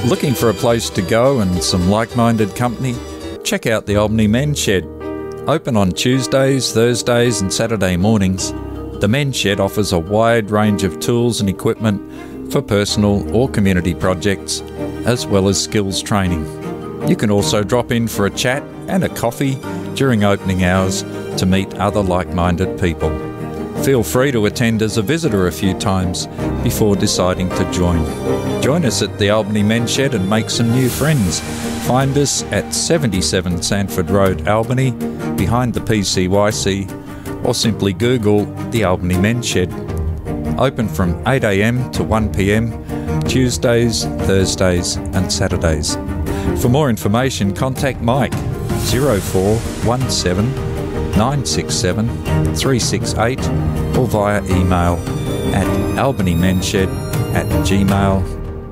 Looking for a place to go and some like-minded company? Check out the Albany Men's Shed. Open on Tuesdays, Thursdays and Saturday mornings, the Men's Shed offers a wide range of tools and equipment for personal or community projects, as well as skills training. You can also drop in for a chat and a coffee during opening hours to meet other like-minded people. Feel free to attend as a visitor a few times before deciding to join. Join us at the Albany Men's Shed and make some new friends. Find us at 77 Sanford Road, Albany, behind the PCYC, or simply Google the Albany Men's Shed. Open from 8 a.m. to 1 p.m, Tuesdays, Thursdays and Saturdays. For more information, contact Mike 0417 967 368 or via email at albanymenshed@gmail.com.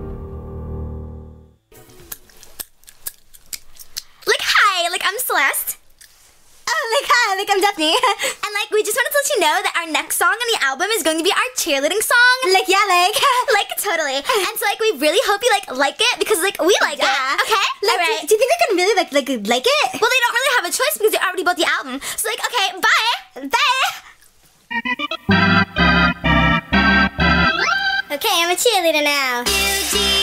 I'm Celeste. Hi, I'm Daphne. And we just wanted to let you know that our next song on the album is going to be our cheerleading song. Totally. And so we really hope you like it because we like it. Okay? Alright. Do you think they're gonna really like it? Well, they don't really have a choice because they already bought the album. So okay, bye. Okay, I'm a cheerleader now.